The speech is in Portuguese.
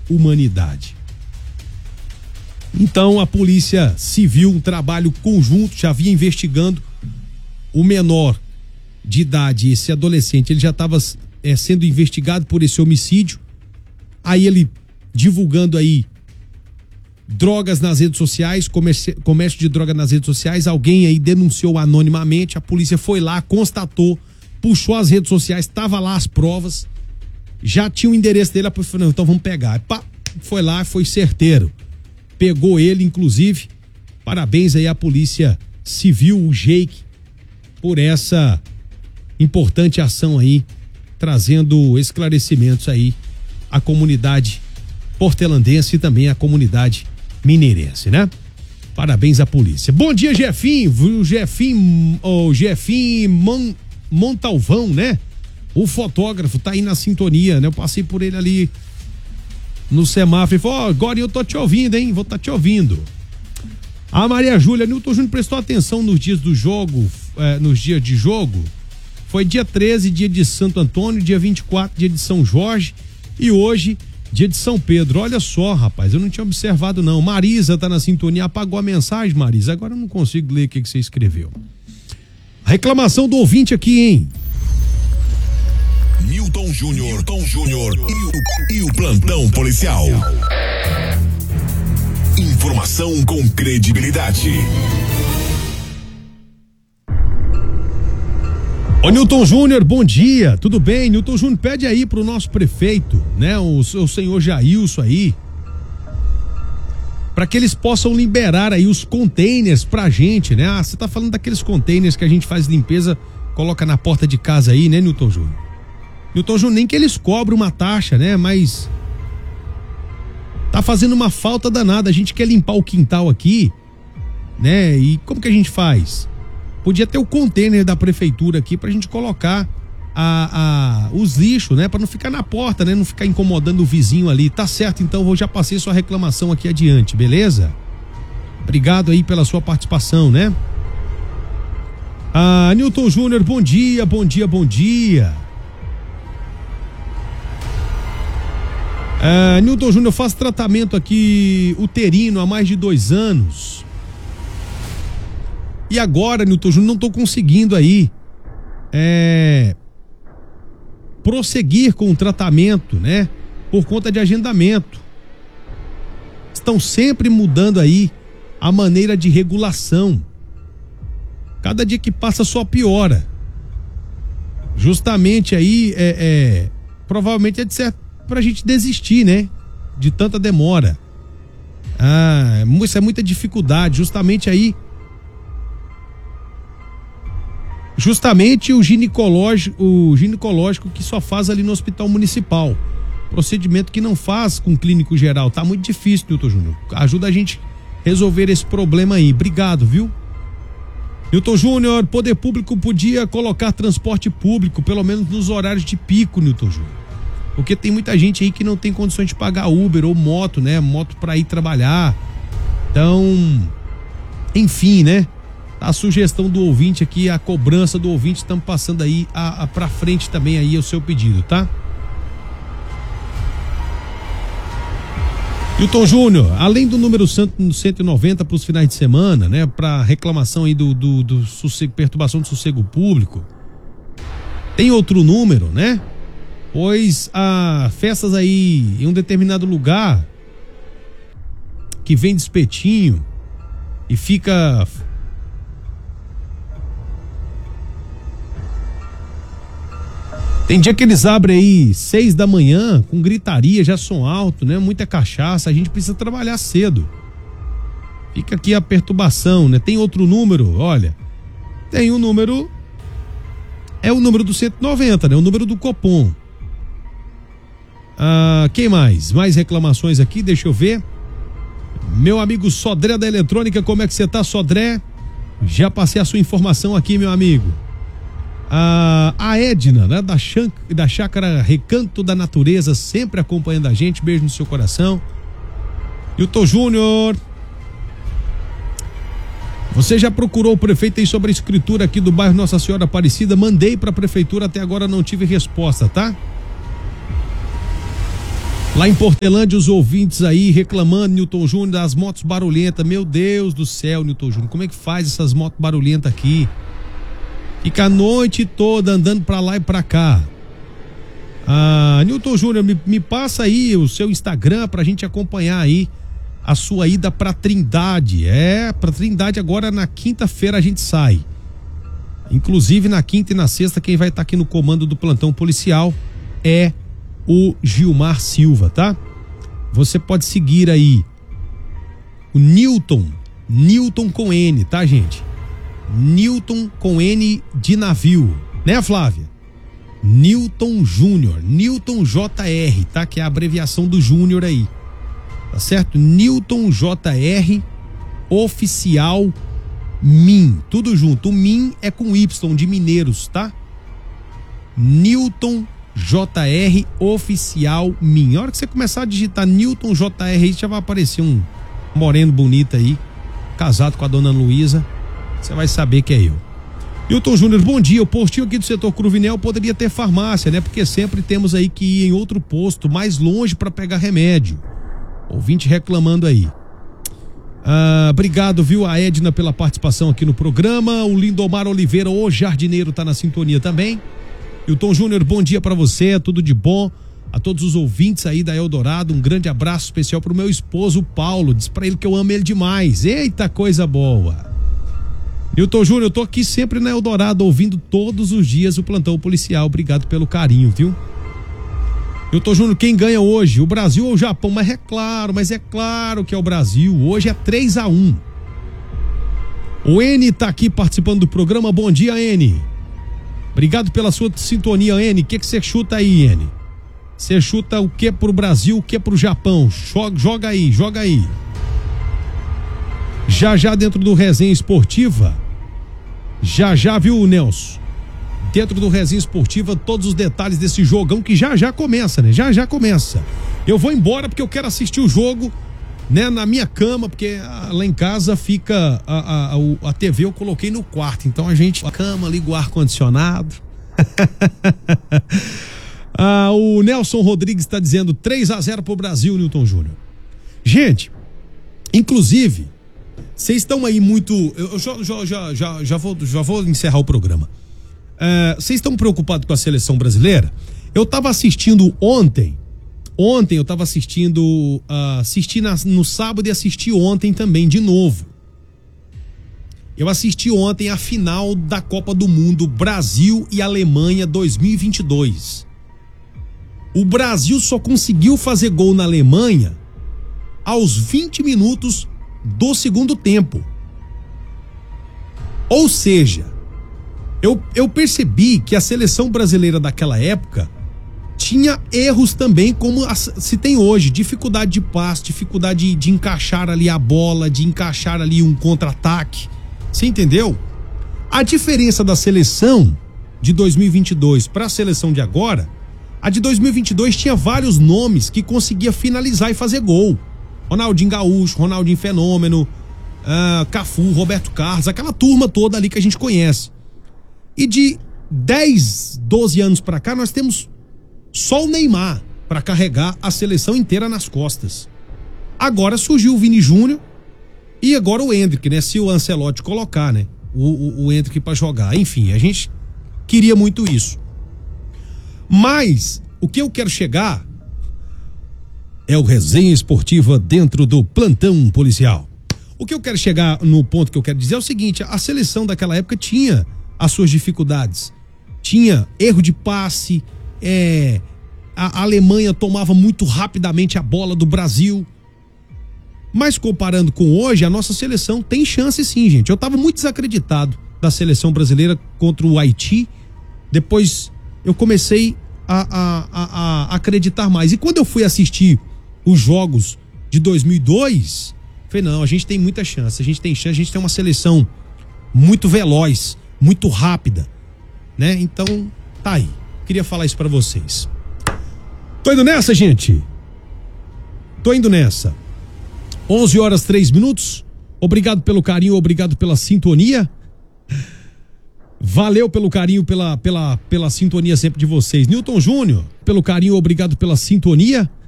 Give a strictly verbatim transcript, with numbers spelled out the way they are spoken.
humanidade. Então a Polícia Civil, um trabalho conjunto, já vinha investigando o menor de idade, esse adolescente, ele já estava é, sendo investigado por esse homicídio. Aí ele divulgando aí drogas nas redes sociais, comércio, comércio de droga nas redes sociais, alguém aí denunciou anonimamente, a polícia foi lá, constatou, puxou as redes sociais, tava lá as provas, já tinha o endereço dele, a polícia falou, então vamos pegar. Pá, foi lá, foi certeiro. Pegou ele, inclusive. Parabéns aí à Polícia Civil, o Jake, por essa importante ação aí, trazendo esclarecimentos aí à comunidade portelandense e também à comunidade mineirense, né? Parabéns à polícia. Bom dia, Jefinho, o Jefinho, o Jefinho Mon, Montalvão, né? O fotógrafo tá aí na sintonia, né? Eu passei por ele ali no semáforo e falou, ó, oh, agora eu tô te ouvindo, hein? Vou tá te ouvindo. A Maria Júlia, Nilton Júnior prestou atenção nos dias do jogo, eh, nos dias de jogo. Foi dia treze, dia de Santo Antônio, dia vinte e quatro, dia de São Jorge e hoje, dia de São Pedro. Olha só, rapaz, eu não tinha observado não. Marisa tá na sintonia, apagou a mensagem, Marisa. Agora eu não consigo ler o que, que você escreveu. A reclamação do ouvinte aqui, hein? Nilton Júnior, Nilton Júnior e, e o plantão policial. Informação com credibilidade. Ô Nilton Júnior, bom dia, tudo bem? Nilton Júnior, pede aí pro nosso prefeito, né, o, o senhor Jailson aí, para que eles possam liberar aí os containers pra gente, né? Ah, você tá falando daqueles containers que a gente faz limpeza, coloca na porta de casa aí, né, Nilton Júnior? Nilton Júnior, nem que eles cobrem uma taxa, né? Mas tá fazendo uma falta danada. A gente quer limpar o quintal aqui, né? E como que a gente faz? Podia ter o container da prefeitura aqui pra gente colocar a, a, os lixos, né? Pra não ficar na porta, né? Não ficar incomodando o vizinho ali. Tá certo, então eu já passei sua reclamação aqui adiante, beleza? Obrigado aí pela sua participação, né? Ah, Nilton Júnior, bom dia, bom dia, bom dia. Uh, Nilton Júnior, eu faço tratamento aqui uterino há mais de dois anos. E agora, Nilton Júnior, não estou conseguindo aí é, prosseguir com o tratamento, né? Por conta de agendamento. Estão sempre mudando aí a maneira de regulação. Cada dia que passa só piora. Justamente aí, é, é, provavelmente é de certo pra gente desistir, né? De tanta demora. Ah, isso é muita dificuldade. Justamente aí. Justamente o ginecológico, o ginecológico que só faz ali no hospital municipal. Procedimento que não faz com clínico geral. Tá muito difícil, Nilton Júnior. Ajuda a gente a resolver esse problema aí. Obrigado, viu? Nilton Júnior, poder público podia colocar transporte público, pelo menos nos horários de pico, Nilton Júnior. Porque tem muita gente aí que não tem condições de pagar Uber ou moto, né? Moto para ir trabalhar. Então, enfim, né? A sugestão do ouvinte aqui, a cobrança do ouvinte, estamos passando aí a, a pra frente também aí o seu pedido, tá? Nilton Júnior, além do número cento e noventa para os finais de semana, né? Para reclamação aí do, do, do sossego, perturbação do sossego público, tem outro número, né? Pois há festas aí em um determinado lugar que vem de espetinho e fica tem dia que eles abrem aí seis da manhã com gritaria, já som alto, né? Muita cachaça, a gente precisa trabalhar cedo. Fica aqui a perturbação, né? Tem outro número, olha, tem um número, é o número do cento e noventa, né? O número do Copom. Ah, quem mais? Mais reclamações aqui, deixa eu ver. Meu amigo Sodré da Eletrônica, como é que você tá, Sodré? Já passei a sua informação aqui, meu amigo. Ah, a Edna, né, da, Chan, da Chácara Recanto da Natureza, sempre acompanhando a gente, beijo no seu coração. Nilton Júnior, você já procurou o prefeito aí sobre a escritura aqui do bairro Nossa Senhora Aparecida? Mandei para a prefeitura, até agora não tive resposta, tá? Lá em Portelândia, os ouvintes aí reclamando, Newton Júnior, das motos barulhentas. Meu Deus do céu, Newton Júnior, como é que faz essas motos barulhentas aqui? Fica a noite toda andando pra lá e pra cá. Ah, Newton Júnior, me, me passa aí o seu Instagram pra gente acompanhar aí a sua ida pra Trindade. É, pra Trindade agora na quinta-feira a gente sai. Inclusive na quinta e na sexta quem vai estar aqui no comando do plantão policial é o Gilmar Silva, tá? Você pode seguir aí o Newton, Newton com N, tá, gente? Newton com N de navio, né, Flávia? Newton Júnior, Newton J R, tá? Que é a abreviação do Júnior aí, tá certo? Newton J R oficial Min, tudo junto. O Min é com Y de Mineiros, tá? Newton J R oficial Min. A hora que você começar a digitar Newton J R aí, já vai aparecer um moreno bonito aí, casado com a dona Luísa. Você vai saber que é eu. Newton Júnior, bom dia. O postinho aqui do setor Cruvinel poderia ter farmácia, né? Porque sempre temos aí que ir em outro posto mais longe para pegar remédio. Ouvinte reclamando aí. Ah, obrigado, viu, a Edna pela participação aqui no programa. O Lindomar Oliveira, o jardineiro, tá na sintonia também. Newton Júnior, bom dia para você, tudo de bom. A todos os ouvintes aí da Eldorado, um grande abraço especial pro meu esposo Paulo. Diz pra ele que eu amo ele demais. Eita, coisa boa. Newton Júnior, eu tô aqui sempre na Eldorado, ouvindo todos os dias o plantão policial. Obrigado pelo carinho, viu? Newton Júnior, quem ganha hoje? O Brasil ou o Japão? Mas é claro, mas é claro que é o Brasil. Hoje é três a um. O N tá aqui participando do programa. Bom dia, N. Obrigado pela sua sintonia, N. O que que você chuta aí, N? Você chuta o que pro Brasil, o que pro Japão? Joga, joga aí, joga aí. Já já dentro do Resenha Esportiva, já já, viu, Nelson? Dentro do Resenha Esportiva, todos os detalhes desse jogão que já já começa, né? Já já começa. Eu vou embora porque eu quero assistir o jogo, né, na minha cama, porque lá em casa fica a, a, a, a T V eu coloquei no quarto, então a gente, a cama, liga o ar-condicionado. ah, o Nelson Rodrigues está dizendo três a zero pro Brasil, Newton Júnior. Gente, inclusive, vocês estão aí muito, eu já, já, já, já, já, vou, já vou encerrar o programa. Vocês uh, estão preocupados com a seleção brasileira? Eu estava assistindo ontem, ontem eu estava assistindo, uh, assisti na, no sábado e assisti ontem também, de novo. Eu assisti ontem a final da Copa do Mundo, Brasil e Alemanha dois mil e vinte e dois. O Brasil só conseguiu fazer gol na Alemanha aos vinte minutos do segundo tempo. Ou seja, Eu, eu percebi que a seleção brasileira daquela época tinha erros também como a, se tem hoje, dificuldade de passe, dificuldade de, de encaixar ali a bola, de encaixar ali um contra-ataque, você entendeu? A diferença da seleção de dois mil e vinte e dois para a seleção de agora, a de dois mil e vinte e dois tinha vários nomes que conseguia finalizar e fazer gol. Ronaldinho Gaúcho, Ronaldinho Fenômeno, uh, Cafu, Roberto Carlos, aquela turma toda ali que a gente conhece. E de dez, doze anos pra cá, nós temos só o Neymar para carregar a seleção inteira nas costas. Agora surgiu o Vini Júnior e agora o Endrick, né? Se o Ancelotti colocar, né? O, o, o Endrick para jogar. Enfim, a gente queria muito isso. Mas o que eu quero chegar é o Resenha Esportiva dentro do plantão policial. O que eu quero chegar no ponto que eu quero dizer é o seguinte: a seleção daquela época tinha as suas dificuldades, tinha erro de passe, é, a Alemanha tomava muito rapidamente a bola do Brasil, mas comparando com hoje, a nossa seleção tem chance sim, gente. Eu estava muito desacreditado da seleção brasileira contra o Haiti, depois eu comecei a, a, a, a acreditar mais, e quando eu fui assistir os jogos de dois mil e dois, falei, não, a gente tem muita chance, a gente tem chance, a gente tem uma seleção muito veloz, muito rápida, né? Então, tá aí. Queria falar isso pra vocês. Tô indo nessa, gente. Tô indo nessa. onze horas, três minutos. Obrigado pelo carinho, obrigado pela sintonia. Valeu pelo carinho, pela, pela, pela sintonia sempre de vocês. Newton Júnior, pelo carinho, obrigado pela sintonia.